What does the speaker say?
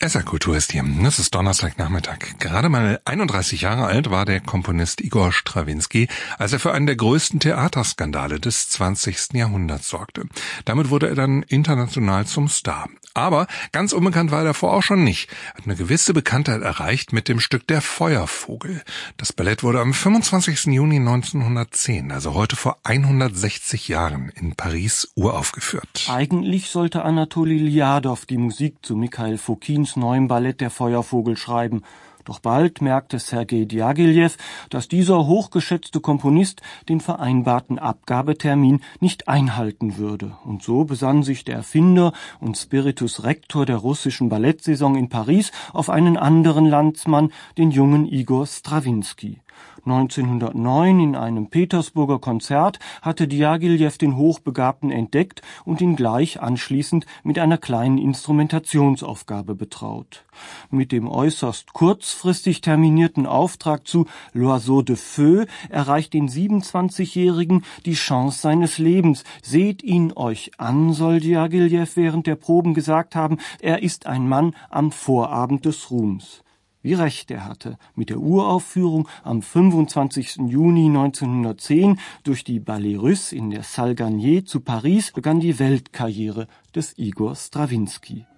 SR-Kultur ist hier. Es ist Donnerstagnachmittag. Gerade mal 31 Jahre alt war der Komponist Igor Strawinski, als er für einen der größten Theaterskandale des 20. Jahrhunderts sorgte. Damit wurde er dann international zum Star. Aber ganz unbekannt war er davor auch schon nicht. Er hat eine gewisse Bekanntheit erreicht mit dem Stück Der Feuervogel. Das Ballett wurde am 25. Juni 1910, also heute vor 160 Jahren, in Paris uraufgeführt. Eigentlich sollte Anatoli Ljadow die Musik zu Mikhail Fokins neuem Ballett Der Feuervogel schreiben. Doch bald merkte Sergei Diaghilew, dass dieser hochgeschätzte Komponist den vereinbarten Abgabetermin nicht einhalten würde. Und so besann sich der Erfinder und Spiritus Rector der russischen Ballettsaison in Paris auf einen anderen Landsmann, den jungen Igor Strawinski. 1909 in einem Petersburger Konzert hatte Diaghilew den Hochbegabten entdeckt und ihn gleich anschließend mit einer kleinen Instrumentationsaufgabe betraut. Mit dem äußerst kurzfristig terminierten Auftrag zu L'Oiseau de Feu erreicht den 27-Jährigen die Chance seines Lebens. Seht ihn euch an, soll Diaghilew während der Proben gesagt haben, er ist ein Mann am Vorabend des Ruhms. Wie recht er hatte. Mit der Uraufführung am 25. Juni 1910 durch die Ballets Russes in der Salle Garnier zu Paris begann die Weltkarriere des Igor Strawinski.